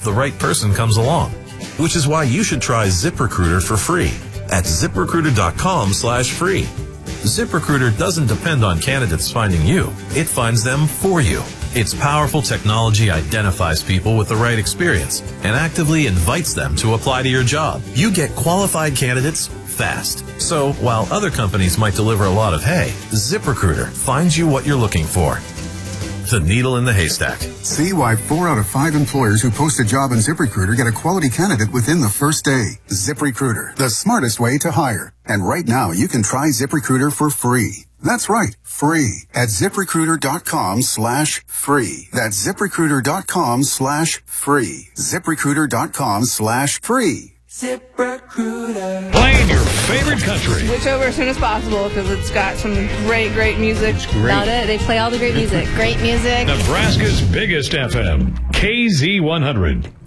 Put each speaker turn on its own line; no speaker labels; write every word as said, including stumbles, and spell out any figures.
the right person comes along. Which is why you should try ZipRecruiter for free at ZipRecruiter.com slash free. ZipRecruiter doesn't depend on candidates finding you. It finds them for you. Its powerful technology identifies people with the right experience and actively invites them to apply to your job. You get qualified candidates fast. So while other companies might deliver a lot of hay, ZipRecruiter finds you what you're looking for. The needle in the haystack.
See why four out of five employers who post a job in ZipRecruiter get a quality candidate within the first day. ZipRecruiter, the smartest way to hire. And right now, you can try ZipRecruiter for free. That's right, free at ZipRecruiter.com slash free. That's ZipRecruiter.com slash free. ZipRecruiter.com slash free.
ZipRecruiter. Playing your favorite country.
Switch over as soon as possible because it's got some great, great music.
It's great.
About it. They play all the great music. Great music.
Nebraska's biggest F M, K Z one hundred.